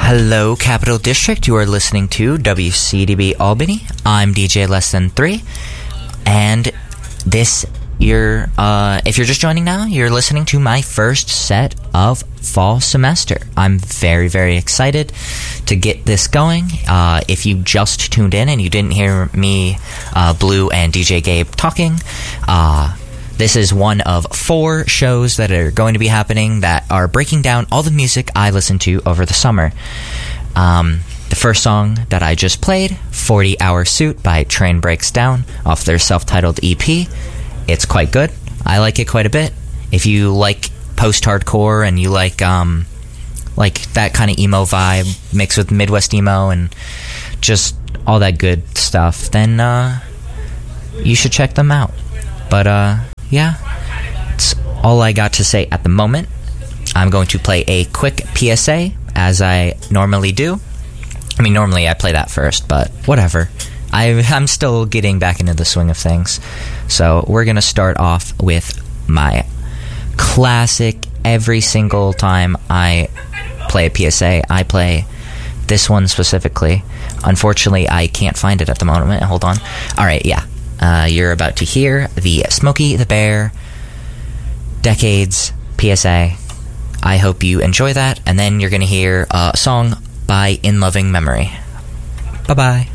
Hello, Capital District. You are listening to WCDB Albany. I'm DJ Less Than 3, and if you're just joining now, you're listening to my first set of fall semester. I'm very, very excited to get this going. If you just tuned in and you didn't hear me, Blue, and DJ Gabe talking, this is one of 4 shows that are going to be happening that are breaking down all the music I listened to over the summer. The first song that I just played, 40 Hour Suit by Train Breaks Down, off their self-titled EP. It's quite good. I like it quite a bit. If you like post-hardcore and you like that kind of emo vibe mixed with Midwest emo and just all that good stuff, then you should check them out. But yeah, that's all I got to say at the moment. I'm going to play a quick PSA, as I normally do. I mean, normally I play that first, but whatever. I'm still getting back into the swing of things. So we're going to start off with my classic. Every single time I play a PSA, I play this one specifically. Unfortunately, I can't find it at the moment. Hold on. All right, yeah. You're about to hear the Smokey the Bear Decades PSA. I hope you enjoy that, and then you're going to hear a song by In Loving Memory. Bye-bye.